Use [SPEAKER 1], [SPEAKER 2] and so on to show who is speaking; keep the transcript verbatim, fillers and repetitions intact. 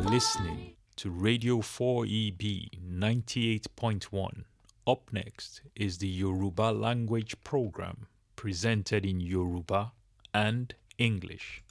[SPEAKER 1] listening to Radio four E B ninety-eight point one. Up next is the Yoruba language program presented in Yoruba and English.